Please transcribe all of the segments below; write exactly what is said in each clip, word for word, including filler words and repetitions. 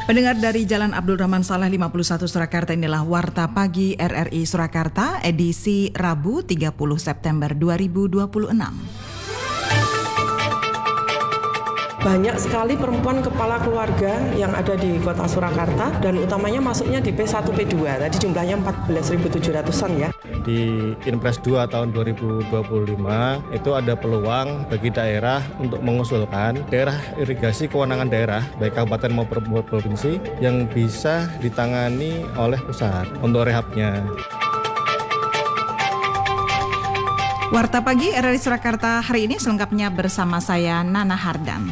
Pendengar dari Jalan Abdul Rahman Saleh lima puluh satu Surakarta, inilah Warta Pagi R R I Surakarta edisi Rabu tiga puluh September dua ribu dua puluh enam. Banyak sekali perempuan kepala keluarga yang ada di kota Surakarta dan utamanya masuknya di P satu P dua. Tadi jumlahnya empat belas ribu tujuh ratusan ya. Di Inpres dua tahun dua ribu dua puluh lima itu ada peluang bagi daerah untuk mengusulkan daerah irigasi kewenangan daerah baik kabupaten maupun provinsi yang bisa ditangani oleh pusat untuk rehabnya. Warta Pagi R R I Surakarta hari ini selengkapnya bersama saya Nana Hardam.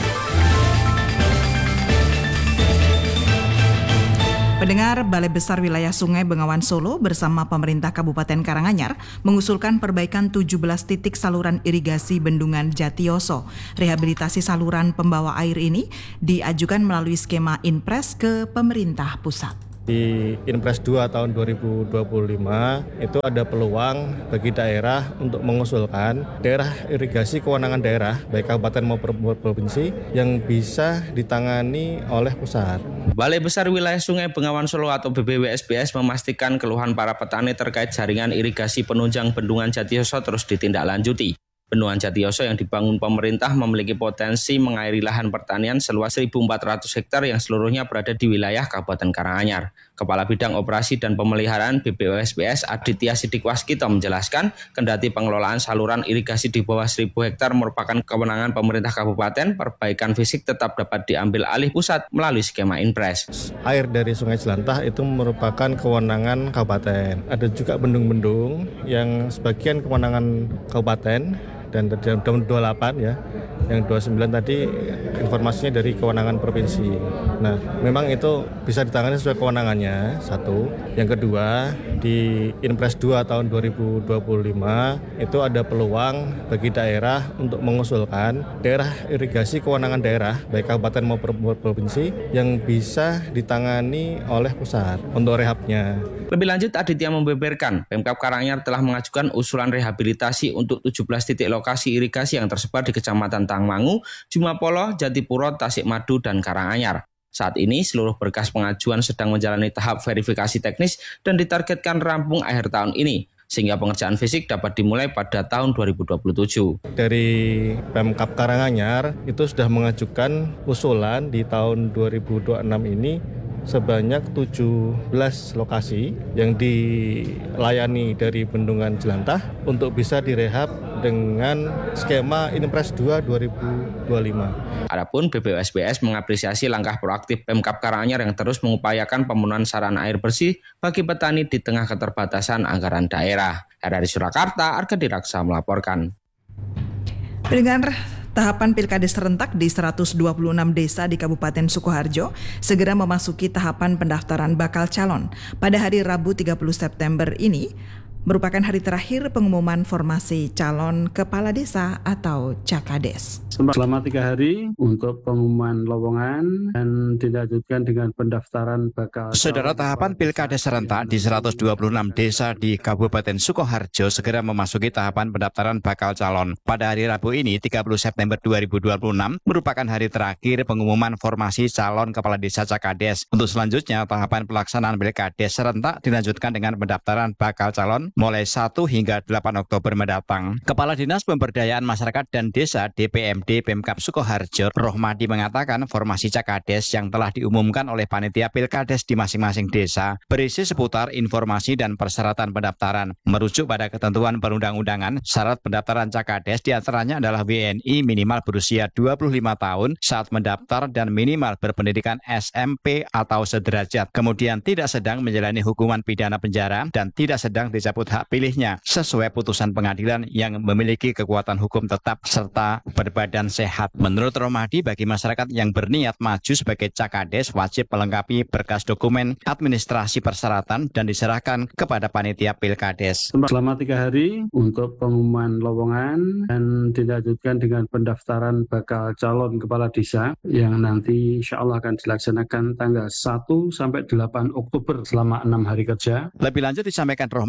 Pendengar, Balai Besar Wilayah Sungai Bengawan Solo bersama pemerintah Kabupaten Karanganyar mengusulkan perbaikan tujuh belas titik saluran irigasi Bendungan Jatiyoso. Rehabilitasi saluran pembawa air ini diajukan melalui skema Inpres ke pemerintah pusat. Di Inpres dua tahun dua ribu dua puluh lima itu ada peluang bagi daerah untuk mengusulkan daerah irigasi kewenangan daerah baik kabupaten maupun provinsi yang bisa ditangani oleh pusat. Balai Besar Wilayah Sungai Bengawan Solo atau B B W S B S memastikan keluhan para petani terkait jaringan irigasi penunjang Bendungan Jatiyoso terus ditindaklanjuti. Bendungan Jatiyoso yang dibangun pemerintah memiliki potensi mengairi lahan pertanian seluas seribu empat ratus hektar yang seluruhnya berada di wilayah Kabupaten Karanganyar. Kepala Bidang Operasi dan Pemeliharaan B B W S B S Aditya Sidik Waskito menjelaskan, kendati pengelolaan saluran irigasi di bawah seribu hektar merupakan kewenangan pemerintah kabupaten, perbaikan fisik tetap dapat diambil alih pusat melalui skema Inpres. Air dari Sungai Jelantah itu merupakan kewenangan kabupaten. Ada juga bendung-bendung yang sebagian kewenangan kabupaten dan dalam dua puluh delapan ya, yang dua puluh sembilan tadi informasinya dari kewenangan provinsi. Nah, memang itu bisa ditangani sesuai kewenangannya, satu. Yang kedua, di Inpres dua tahun dua ribu dua puluh lima itu ada peluang bagi daerah untuk mengusulkan daerah irigasi kewenangan daerah baik kabupaten maupun provinsi yang bisa ditangani oleh pusat untuk rehabnya. Lebih lanjut, Aditya membeberkan, Pemkab Karanganyar telah mengajukan usulan rehabilitasi untuk tujuh belas titik lokasi irigasi yang tersebar di Kecamatan Tangmangu, Jumapolo, Jatipuro, Tasikmadu, dan Karanganyar. Saat ini, seluruh berkas pengajuan sedang menjalani tahap verifikasi teknis dan ditargetkan rampung akhir tahun ini, sehingga pengerjaan fisik dapat dimulai pada tahun dua ribu dua puluh tujuh. Dari Pemkab Karanganyar itu sudah mengajukan usulan di tahun dua ribu dua puluh enam ini sebanyak tujuh belas lokasi yang dilayani dari Bendungan Jelantah untuk bisa direhab dengan skema Inpres dua dua ribu dua puluh lima. Adapun B B W S B S mengapresiasi langkah proaktif Pemkab Karanganyar yang terus mengupayakan pemenuhan sarana air bersih bagi petani di tengah keterbatasan anggaran daerah. Dari Surakarta, Arkadi Raksa melaporkan. Pendengar, tahapan pilkada serentak di seratus dua puluh enam desa di Kabupaten Sukoharjo segera memasuki tahapan pendaftaran bakal calon. Pada hari Rabu tiga puluh September ini merupakan hari terakhir pengumuman formasi calon kepala desa atau Cakades. Selama tiga hari untuk pengumuman lowongan dan dilanjutkan dengan pendaftaran bakal. Saudara, tahapan pilkada serentak di seratus dua puluh enam desa di Kabupaten Sukoharjo segera memasuki tahapan pendaftaran bakal calon. Pada hari Rabu ini, tiga puluh September dua ribu dua puluh enam, merupakan hari terakhir pengumuman formasi calon kepala desa Cakades. Untuk selanjutnya, tahapan pelaksanaan pilkada serentak dilanjutkan dengan pendaftaran bakal calon mulai satu hingga delapan Oktober mendatang. Kepala Dinas Pemberdayaan Masyarakat dan Desa D P M D Pemkab Sukoharjo, Rohmadi, mengatakan formasi Cakades yang telah diumumkan oleh panitia pilkades di masing-masing desa berisi seputar informasi dan persyaratan pendaftaran. Merujuk pada ketentuan perundang-undangan, syarat pendaftaran Cakades diantaranya adalah W N I minimal berusia dua puluh lima tahun saat mendaftar dan minimal berpendidikan S M P atau sederajat. Kemudian tidak sedang menjalani hukuman pidana penjara dan tidak sedang dicabut hak pilihnya sesuai putusan pengadilan yang memiliki kekuatan hukum tetap serta berbadan sehat. Menurut Rohmadi, bagi masyarakat yang berniat maju sebagai Cakades wajib melengkapi berkas dokumen, administrasi persyaratan dan diserahkan kepada panitia pilkades. Selama tiga hari untuk pengumuman lowongan dan dilanjutkan dengan pendaftaran bakal calon kepala desa yang nanti insya Allah akan dilaksanakan tanggal satu sampai delapan Oktober selama enam hari kerja. Lebih lanjut disampaikan Rohmadi,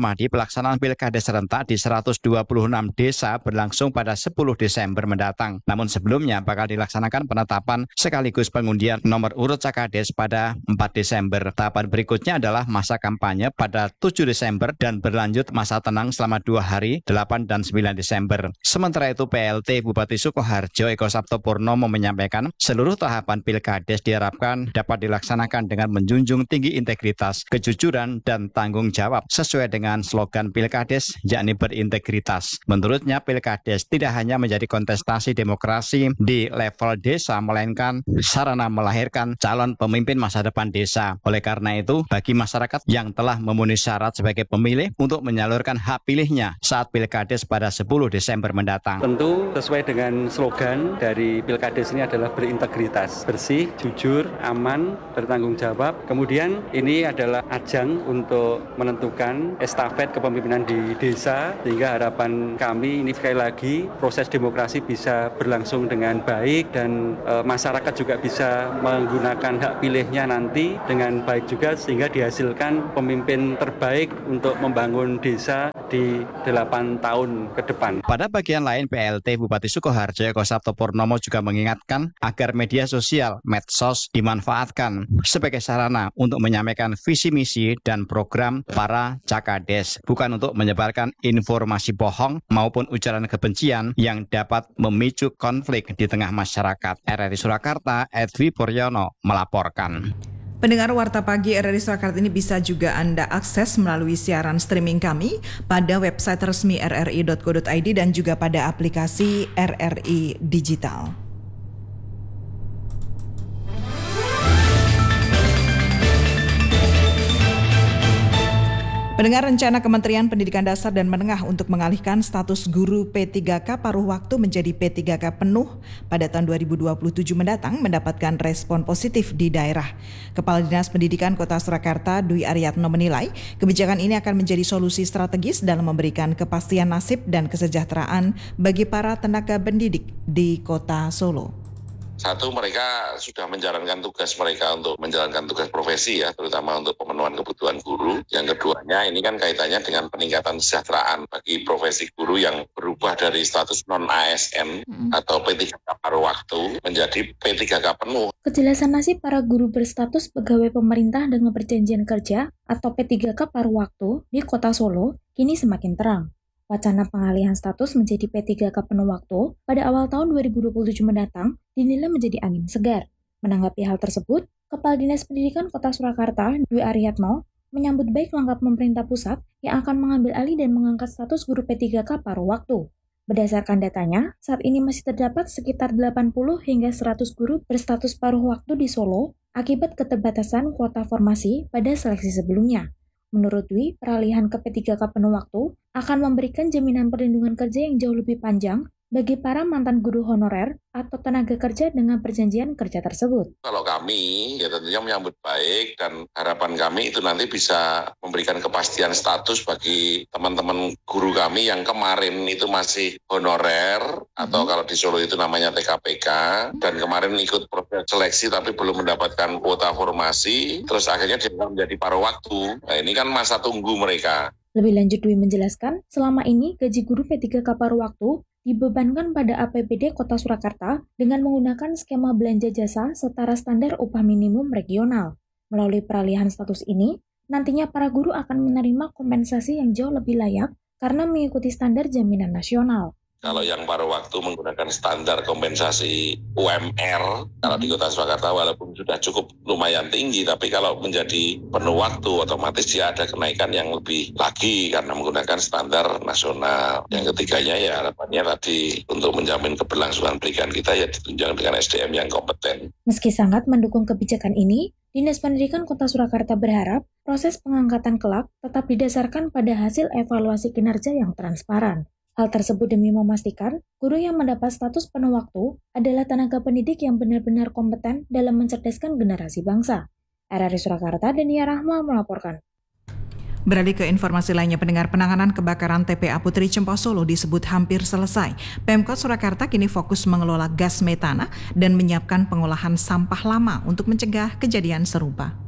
pelaksanaan pilkada serentak di seratus dua puluh enam desa berlangsung pada sepuluh Desember mendatang. Namun sebelumnya bakal dilaksanakan penetapan sekaligus pengundian nomor urut Cakades pada empat Desember. Tahapan berikutnya adalah masa kampanye pada tujuh Desember dan berlanjut masa tenang selama dua hari, delapan dan sembilan Desember. Sementara itu P L T Bupati Sukoharjo Eko Sabto Purnomo menyampaikan seluruh tahapan pilkades diharapkan dapat dilaksanakan dengan menjunjung tinggi integritas, kejujuran, dan tanggung jawab sesuai dengan slogan pilkades yakni berintegritas. Menurutnya pilkades tidak hanya menjadi kontestasi demokrasi di level desa melainkan sarana melahirkan calon pemimpin masa depan desa. Oleh karena itu bagi masyarakat yang telah memenuhi syarat sebagai pemilih untuk menyalurkan hak pilihnya saat pilkades pada sepuluh Desember mendatang. Tentu sesuai dengan slogan dari pilkades ini adalah berintegritas, bersih, jujur, aman, bertanggung jawab. Kemudian ini adalah ajang untuk menentukan estafet kepemimpinan di desa, sehingga harapan kami ini sekali lagi proses demokrasi bisa berlangsung dengan baik dan e, masyarakat juga bisa menggunakan hak pilihnya nanti dengan baik juga sehingga dihasilkan pemimpin terbaik untuk membangun desa di delapan tahun ke depan. Pada bagian lain P L T Bupati Sukoharjo Eko Sabto Purnomo juga mengingatkan agar media sosial, medsos dimanfaatkan sebagai sarana untuk menyampaikan visi misi dan program para Cakades, bukan untuk menyebarkan informasi bohong maupun ujaran kebencian yang dapat memicu konflik di tengah masyarakat. R R I Surakarta, Edwi Puryono melaporkan. Pendengar Warta Pagi R R I Surakarta ini bisa juga Anda akses melalui siaran streaming kami pada website resmi r r i dot co dot i d dan juga pada aplikasi R R I Digital. Pendengar, rencana Kementerian Pendidikan Dasar dan Menengah untuk mengalihkan status guru P tiga K paruh waktu menjadi P tiga K penuh pada tahun dua ribu dua puluh tujuh mendatang mendapatkan respon positif di daerah. Kepala Dinas Pendidikan Kota Surakarta Dwi Aryatno menilai kebijakan ini akan menjadi solusi strategis dalam memberikan kepastian nasib dan kesejahteraan bagi para tenaga pendidik di Kota Solo. Satu, mereka sudah menjalankan tugas mereka untuk menjalankan tugas profesi ya, terutama untuk pemenuhan kebutuhan guru. Yang keduanya ini kan kaitannya dengan peningkatan kesejahteraan bagi profesi guru yang berubah dari status non A S N hmm. atau P tiga K paruh waktu menjadi P tiga K penuh. Kejelasan nasib para guru berstatus pegawai pemerintah dengan perjanjian kerja atau P tiga K paruh waktu di Kota Solo kini semakin terang. Wacana pengalihan status menjadi P tiga K penuh waktu pada awal tahun dua ribu dua puluh tujuh mendatang dinilai menjadi angin segar. Menanggapi hal tersebut, Kepala Dinas Pendidikan Kota Surakarta Dwi Aryatno menyambut baik langkah pemerintah pusat yang akan mengambil alih dan mengangkat status guru P tiga K paruh waktu. Berdasarkan datanya, saat ini masih terdapat sekitar delapan puluh hingga seratus guru berstatus paruh waktu di Solo akibat keterbatasan kuota formasi pada seleksi sebelumnya. Menurut Dwi, peralihan ke P tiga K penuh waktu akan memberikan jaminan perlindungan kerja yang jauh lebih panjang bagi para mantan guru honorer atau tenaga kerja dengan perjanjian kerja tersebut. Kalau kami ya tentunya menyambut baik dan harapan kami itu nanti bisa memberikan kepastian status bagi teman-teman guru kami yang kemarin itu masih honorer hmm. atau kalau di Solo itu namanya T K P K dan kemarin ikut proses seleksi tapi belum mendapatkan kuota formasi terus akhirnya dia menjadi paruh waktu. Nah ini kan masa tunggu mereka. Lebih lanjut Dwi menjelaskan, selama ini gaji guru P tiga K paruh waktu dibebankan pada A P B D Kota Surakarta dengan menggunakan skema belanja jasa setara standar upah minimum regional. Melalui peralihan status ini, nantinya para guru akan menerima kompensasi yang jauh lebih layak karena mengikuti standar jaminan nasional. Kalau yang paruh waktu menggunakan standar kompensasi U M R, kalau di Kota Surakarta walaupun sudah cukup lumayan tinggi, tapi kalau menjadi penuh waktu otomatis dia ada kenaikan yang lebih lagi karena menggunakan standar nasional. Yang ketiganya ya harapannya tadi untuk menjamin keberlangsungan pendidikan kita ya ditunjang dengan S D M yang kompeten. Meski sangat mendukung kebijakan ini, Dinas Pendidikan Kota Surakarta berharap proses pengangkatan kelak tetap didasarkan pada hasil evaluasi kinerja yang transparan. Hal tersebut demi memastikan guru yang mendapat status penuh waktu adalah tenaga pendidik yang benar-benar kompeten dalam mencerdaskan generasi bangsa. R R I Surakarta, Dania Rahma melaporkan. Beralih ke informasi lainnya, pendengar, penanganan kebakaran T P A Putri Cempaka Solo disebut hampir selesai. Pemkot Surakarta kini fokus mengelola gas metana dan menyiapkan pengolahan sampah lama untuk mencegah kejadian serupa.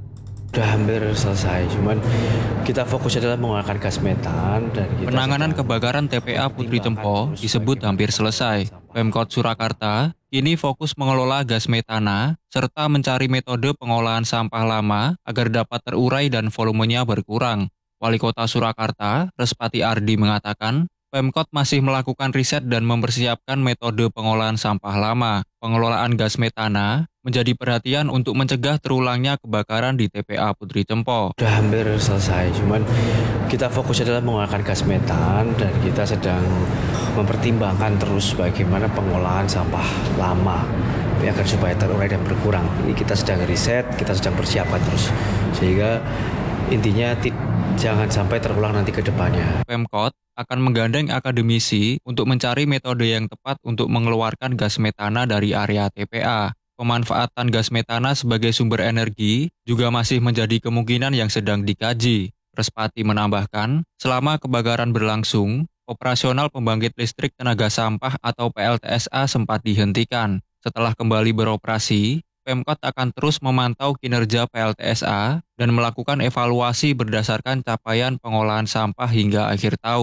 Sudah hampir selesai, cuman kita fokus adalah menggunakan gas metan. Dan kita Penanganan kebakaran T P A Putri Tempo disebut hampir selesai. Pemkot Surakarta kini fokus mengelola gas metana serta mencari metode pengolahan sampah lama agar dapat terurai dan volumenya berkurang. Wali Kota Surakarta, Respati Ardi mengatakan, Pemkot masih melakukan riset dan mempersiapkan metode pengolahan sampah lama. Pengelolaan gas metana menjadi perhatian untuk mencegah terulangnya kebakaran di T P A Putri Tempo. Sudah hampir selesai, cuman kita fokus adalah menggunakan gas metan dan kita sedang mempertimbangkan terus bagaimana pengolahan sampah lama agar supaya terurai dan berkurang. Ini kita sedang riset, kita sedang persiapkan terus sehingga intinya jangan sampai terulang nanti ke depannya. Pemkot akan menggandeng akademisi untuk mencari metode yang tepat untuk mengeluarkan gas metana dari area T P A. Pemanfaatan gas metana sebagai sumber energi juga masih menjadi kemungkinan yang sedang dikaji. Respati menambahkan, selama kebakaran berlangsung, operasional pembangkit listrik tenaga sampah atau P L T S A sempat dihentikan. Setelah kembali beroperasi, Pemkot akan terus memantau kinerja P L T S A dan melakukan evaluasi berdasarkan capaian pengolahan sampah hingga akhir tahun.